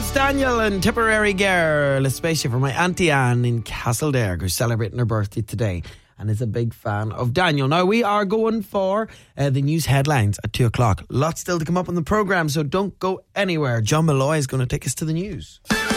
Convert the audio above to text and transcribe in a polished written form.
That's Daniel and Tipperary Girl, especially for my Auntie Anne in Castleberg, who's celebrating her birthday today and is a big fan of Daniel. Now, we are going for the news headlines at 2 o'clock. Lots still to come up on the programme, so don't go anywhere. John Malloy is going to take us to the news.